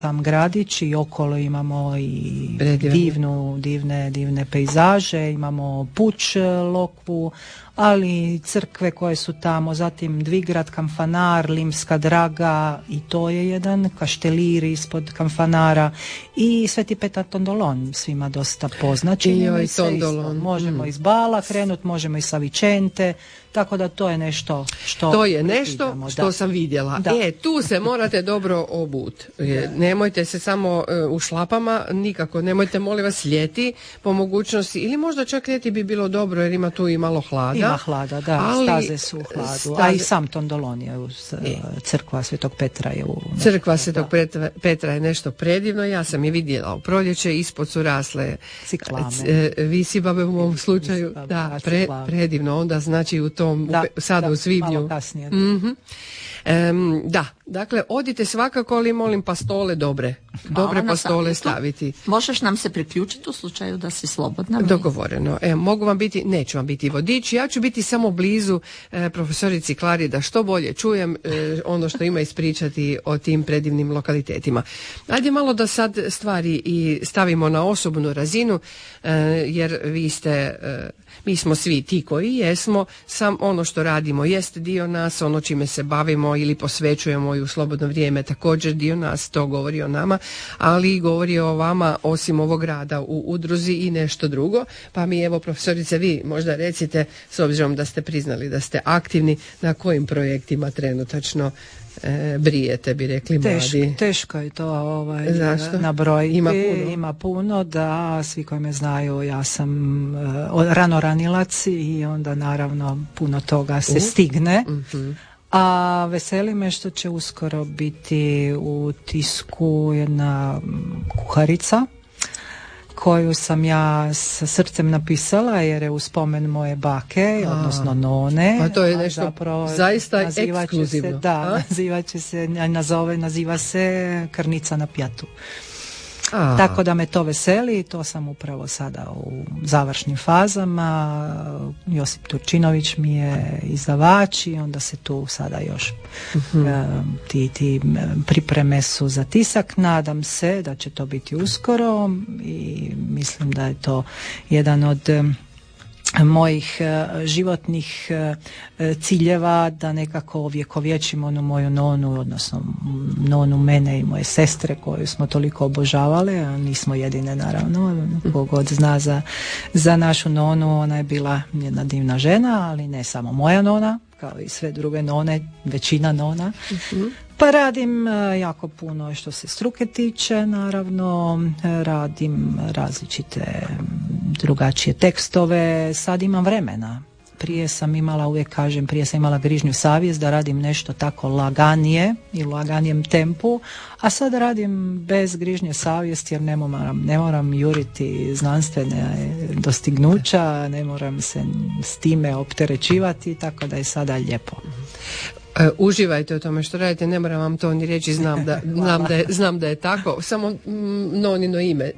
sam gradić i okolo imamo i divne pejzaže, imamo Puč Lokvu, ali crkve koje su tamo, zatim Dvigrad, Kamfanar, Limska Draga, i to je jedan, Kaštelir ispod Kamfanara i Sveti Petar Tondolon, svima dosta poznat. Možemo iz Bala krenuti, možemo iz Savicente, tako da to je nešto što idemo, što sam vidjela. Tu se morate dobro obut. Nemojte se samo u šlapama, nikako, nemojte molim vas ljeti po mogućnosti, ili možda čak ljeti bi bilo dobro jer ima tu i malo hlada. Ima hlada, da, ali staze su u hladu, a i sam Tondolon je crkva Svetog Petra je u... Crkva Svetog Petra je nešto predivno, ja sam je vidjela u proljeće, ispod su rasle visibabe u mom slučaju, predivno, onda znači u tom sada u svibnju. Malo kasnije. Da, dakle, odite svakako, ali molim pastole dobre pastole staviti. Možeš nam se priključiti u slučaju da si slobodna? Dogovoreno. Neću vam biti vodič, ja ću biti samo blizu profesorici Klari da što bolje čujem ono što ima ispričati o tim predivnim lokalitetima. Ajde malo da sad stvari i stavimo na osobnu razinu, jer mi smo svi ti koji jesmo, sam ono što radimo jest dio nas, ono čime se bavimo ili posvećujemo i u slobodno vrijeme također dio nas, to govori o nama, ali govori o vama osim ovog rada u udruzi i nešto drugo. Pa mi evo, profesorice, vi možda recite, s obzirom da ste priznali da ste aktivni, na kojim projektima trenutačno brijete, bi rekli mladi. Teško je to nabrojiti. Ima puno, da, svi koji me znaju, ja sam ranoranilac i onda naravno puno toga se stigne. A veseli me što će uskoro biti u tisku jedna kuharica koju sam ja sa srcem napisala jer je u spomen moje bake, odnosno none. Pa to je nešto zaista ekskluzivno. Naziva se Krnica na Pjatu. Tako da me to veseli i to sam upravo sada u završnim fazama. Josip Turčinović mi je izdavač i onda se tu sada još ti pripreme su za tisak. Nadam se da će to biti uskoro i mislim da je to jedan od mojih životnih ciljeva, da nekako ovjekovječim onu moju nonu, odnosno nonu mene i moje sestre koju smo toliko obožavale, a nismo jedine naravno, kogod zna za našu nonu, ona je bila jedna divna žena, ali ne samo moja nona, kao i sve druge none, većina nona. Pa radim jako puno što se struke tiče, naravno, radim različite drugačije tekstove, sad imam vremena. Prije sam imala grižnju savjest da radim nešto tako laganije i laganijem tempu, a sad radim bez grižnje savjesti jer ne moram juriti znanstvene dostignuća, ne moram se s time opterećivati, tako da je sada lijepo. Uživajte u tome što radite, ne moram vam to ni reći, znam da je tako, samo nonino ime.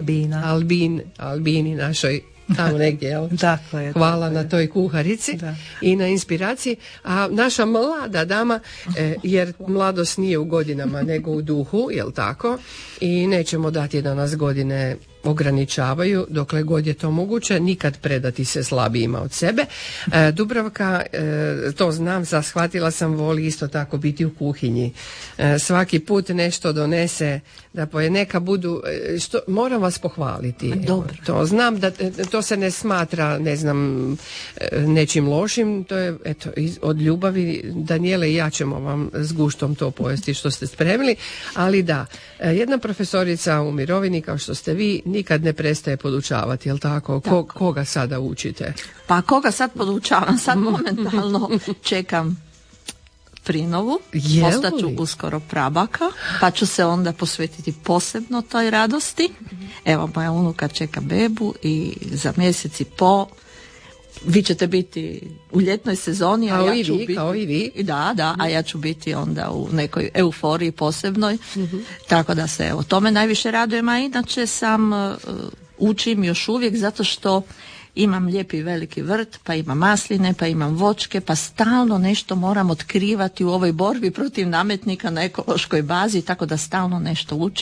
Albini našoj tamo negdje, jel? Dakle, hvala na toj kuharici i na inspiraciji. A naša mlada dama, jer mladost nije u godinama nego u duhu, jel tako? I nećemo dati da nas godine ograničavaju, dokle god je to moguće, nikad predati se slabijima od sebe. Dubravka, to znam, shvatila sam, voli isto tako biti u kuhinji. Svaki put nešto donese, da neka budu, moram vas pohvaliti. Dobro. To znam da to se ne smatra, ne znam, nečim lošim, to je od ljubavi. Daniele i ja ćemo vam s guštom to pojesti što ste spremili, ali da, jedna profesorica u mirovini kao što ste vi nikad ne prestaje podučavati, jel tako? Koga sada učite? Pa koga sad podučavam? Sad momentalno čekam prinovu, postaću uskoro prabaka, pa ću se onda posvetiti posebno toj radosti. Evo, moja unuka čeka bebu i za mjesec i pol vi ćete biti u ljetnoj sezoni, kao i vi. Da, a ja ću biti onda u nekoj euforiji posebnoj, tako da se o tome najviše radujem, a inače sam učim još uvijek zato što imam lijepi veliki vrt, pa imam masline, pa imam voćke, pa stalno nešto moram otkrivati u ovoj borbi protiv nametnika na ekološkoj bazi, tako da stalno nešto učim.